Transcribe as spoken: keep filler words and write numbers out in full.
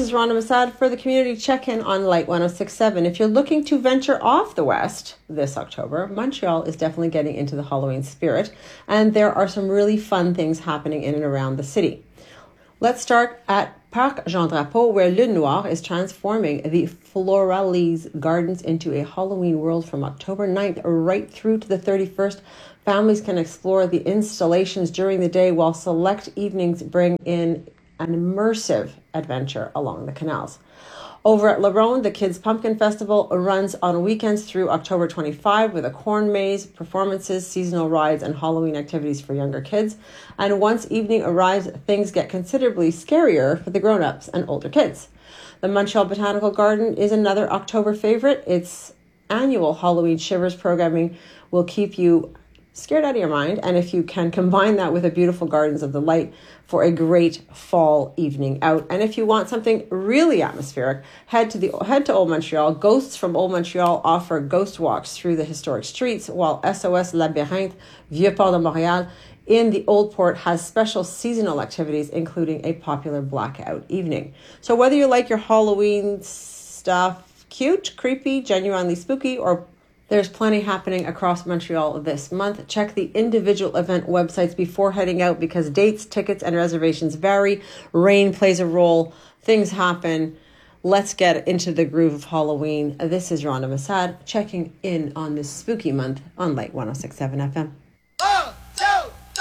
is Rhonda Massad for the Community Check-In on Light one oh six point seven. If you're looking to venture off the West this October, Montreal is definitely getting into the Halloween spirit, and there are some really fun things happening in and around the city. Let's start at Parc Jean Drapeau, where Lune Noire is transforming the Floralis Gardens into a Halloween world from October ninth right through to the thirty-first. Families can explore the installations during the day, while select evenings bring in an immersive adventure along the canals. Over at La Ronde, the Kids Pumpkin Festival runs on weekends through October twenty-fifth with a corn maze, performances, seasonal rides, and Halloween activities for younger kids. And once evening arrives, things get considerably scarier for the grown-ups and older kids. The Montreal Botanical Garden is another October favorite. Its annual Halloween Shivers programming will keep you scared out of your mind, and if you can combine that with a beautiful Gardens of the Light for a great fall evening out. And if you want something really atmospheric, head to the head to Old Montreal. Ghosts from Old Montreal offer ghost walks through the historic streets, while S O S Labyrinthe Vieux Port de Montréal in the Old Port has special seasonal activities, including a popular blackout evening. So whether you like your Halloween stuff cute, creepy, genuinely spooky, or there's plenty happening across Montreal this month. Check the individual event websites before heading out, because dates, tickets, and reservations vary. Rain plays a role. Things happen. Let's get into the groove of Halloween. This is Rhonda Massad checking in on this spooky month on Light one oh six point seven F M.